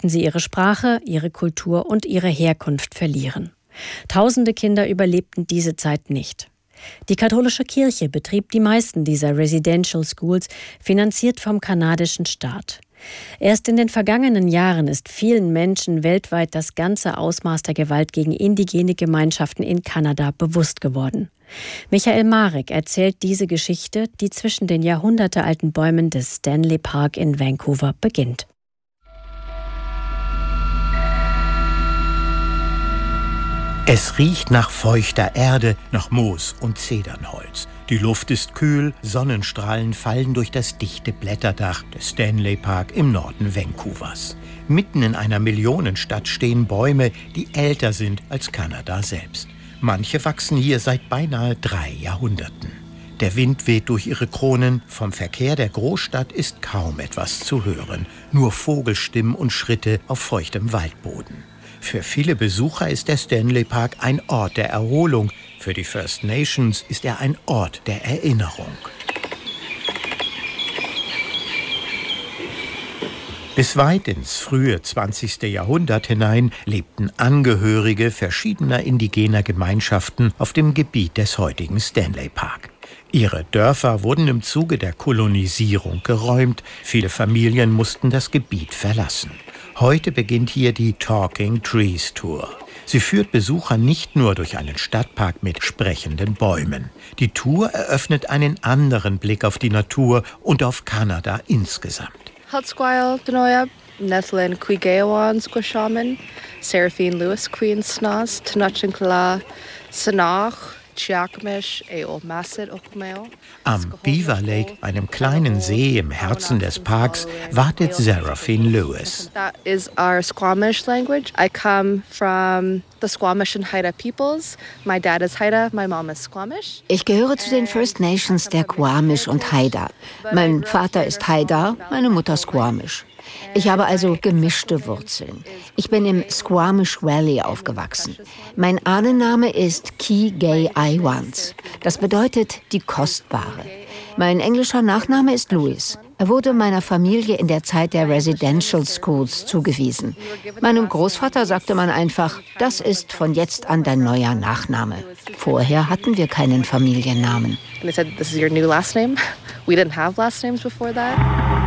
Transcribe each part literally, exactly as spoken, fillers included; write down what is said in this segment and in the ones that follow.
könnten sie ihre Sprache, ihre Kultur und ihre Herkunft verlieren. Tausende Kinder überlebten diese Zeit nicht. Die katholische Kirche betrieb die meisten dieser Residential Schools, finanziert vom kanadischen Staat. Erst in den vergangenen Jahren ist vielen Menschen weltweit das ganze Ausmaß der Gewalt gegen indigene Gemeinschaften in Kanada bewusst geworden. Michael Marek erzählt diese Geschichte, die zwischen den jahrhundertealten Bäumen des Stanley Park in Vancouver beginnt. Es riecht nach feuchter Erde, nach Moos und Zedernholz. Die Luft ist kühl, Sonnenstrahlen fallen durch das dichte Blätterdach des Stanley Park im Norden Vancouvers. Mitten in einer Millionenstadt stehen Bäume, die älter sind als Kanada selbst. Manche wachsen hier seit beinahe drei Jahrhunderten. Der Wind weht durch ihre Kronen, vom Verkehr der Großstadt ist kaum etwas zu hören, nur Vogelstimmen und Schritte auf feuchtem Waldboden. Für viele Besucher ist der Stanley Park ein Ort der Erholung. Für die First Nations ist er ein Ort der Erinnerung. Bis weit ins frühe zwanzigste Jahrhundert hinein lebten Angehörige verschiedener indigener Gemeinschaften auf dem Gebiet des heutigen Stanley Park. Ihre Dörfer wurden im Zuge der Kolonisierung geräumt. Viele Familien mussten das Gebiet verlassen. Heute beginnt hier die Talking Trees Tour. Sie führt Besucher nicht nur durch einen Stadtpark mit sprechenden Bäumen. Die Tour eröffnet einen anderen Blick auf die Natur und auf Kanada insgesamt. Haltsquile, Denoya, Nethlin, Quigayawan, Squashaman, Seraphine Lewis, Queen Snas, Tnachinkla, Sanach, Am Beaver Lake, einem kleinen See im Herzen des Parks, wartet Seraphine Lewis. That is our Squamish language. I come from the Squamish and Haida peoples. My dad is Haida, my mom is Squamish. Ich gehöre zu den First Nations der Squamish und Haida. Mein Vater ist Haida, meine Mutter Squamish. Ich habe also gemischte Wurzeln. Ich bin im Squamish Valley aufgewachsen. Mein Ahnenname ist Ki-Gay-I-Wans. Das bedeutet die Kostbare. Mein englischer Nachname ist Lewis. Er wurde meiner Familie in der Zeit der Residential Schools zugewiesen. Meinem Großvater sagte man einfach, das ist von jetzt an dein neuer Nachname. Vorher hatten wir keinen Familiennamen. And they said, this is your new last name. We didn't have last names before that.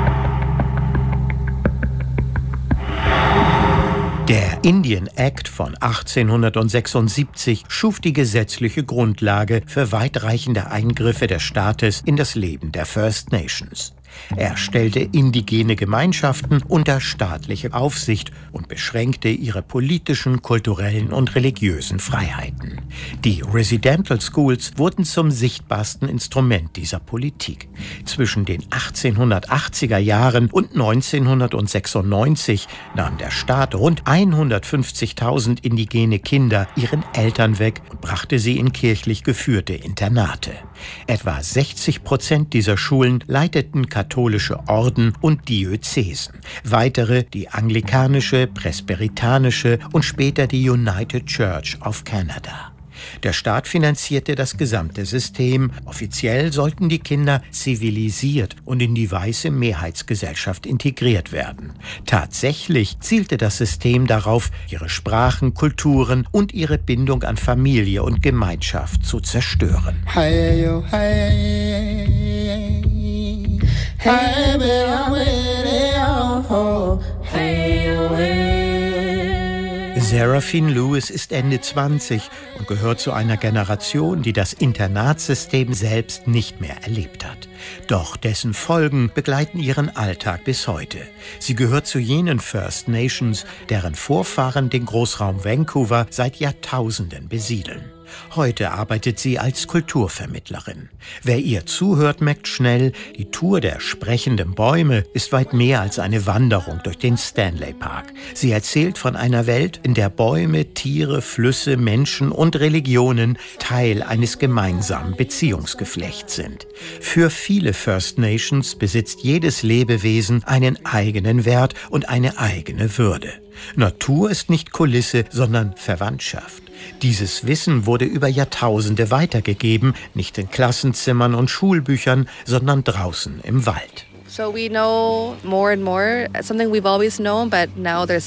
Der Indian Act von achtzehnhundertsechsundsiebzig schuf die gesetzliche Grundlage für weitreichende Eingriffe des Staates in das Leben der First Nations. Er stellte indigene Gemeinschaften unter staatliche Aufsicht und beschränkte ihre politischen, kulturellen und religiösen Freiheiten. Die Residential Schools wurden zum sichtbarsten Instrument dieser Politik. Zwischen den achtzehnhundertachtziger Jahren und neunzehnhundertsechsundneunzig nahm der Staat rund hundertfünfzigtausend indigene Kinder ihren Eltern weg und brachte sie in kirchlich geführte Internate. Etwa sechzig Prozent dieser Schulen leiteten katholische Orden und Diözesen. Weitere die anglikanische, presbyterianische und später die United Church of Canada. Der Staat finanzierte das gesamte System. Offiziell sollten die Kinder zivilisiert und in die weiße Mehrheitsgesellschaft integriert werden. Tatsächlich zielte das System darauf, ihre Sprachen, Kulturen und ihre Bindung an Familie und Gemeinschaft zu zerstören. Hey, hey, Seraphine Lewis ist Ende zwanzig und gehört zu einer Generation, die das Internatssystem selbst nicht mehr erlebt hat. Doch dessen Folgen begleiten ihren Alltag bis heute. Sie gehört zu jenen First Nations, deren Vorfahren den Großraum Vancouver seit Jahrtausenden besiedeln. Heute arbeitet sie als Kulturvermittlerin. Wer ihr zuhört, merkt schnell, die Tour der sprechenden Bäume ist weit mehr als eine Wanderung durch den Stanley Park. Sie erzählt von einer Welt, in der Bäume, Tiere, Flüsse, Menschen und Religionen Teil eines gemeinsamen Beziehungsgeflechts sind. Für viele First Nations besitzt jedes Lebewesen einen eigenen Wert und eine eigene Würde. Natur ist nicht Kulisse, sondern Verwandtschaft. Dieses Wissen wurde über Jahrtausende weitergegeben, nicht in Klassenzimmern und Schulbüchern, sondern draußen im Wald. So we know more and more, something we've always known, but now there's